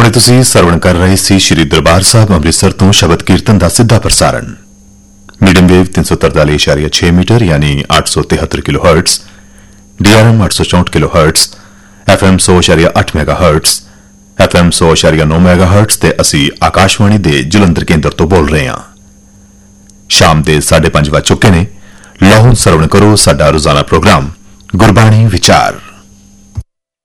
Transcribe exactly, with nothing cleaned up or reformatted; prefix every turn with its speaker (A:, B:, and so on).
A: ਹੁਣੇ ਤੁਸੀਂ ਸਰਵਣ ਕਰ ਰਹੇ ਸੀ ਸ਼੍ਰੀ ਦਰਬਾਰ ਸਾਹਿਬ ਅੰਮ੍ਰਿਤਸਰ ਤੋਂ ਸ਼ਬਦ ਕੀਰਤਨ ਦਾ ਸਿੱਧਾ ਪ੍ਰਸਾਰਣ ਮੀਡੀਅਮ ਵੇਵ तीन सौ तरतालीस दशमलव छह मीटर यानी आठ सौ तिहत्तर किलो हर्ट्स, डीआरएम आठ सौ चौंठ किलो हर्ट्स, एफएम सौ दशमलव आठ मेगा हर्ट्स, एफएम सौ दशमलव नौ मेगा हर्ट्स ਤੇ ਅਸੀਂ ਆਕਾਸ਼ਵਾਣੀ ਦੇ ਜਲੰਧਰ ਕੇਂਦਰ ਤੋਂ ਬੋਲ ਰਹੇ ਹਾਂ। ਸ਼ਾਮ ਦੇ साढ़े पांच ਵੱਜ ਚੁੱਕੇ ਨੇ। ਲਓ ਸਰਵਣ ਕਰੋ ਸਾਡਾ ਰੋਜ਼ਾਨਾ ਪ੍ਰੋਗਰਾਮ ਗੁਰਬਾਣੀ ਵਿਚਾਰ।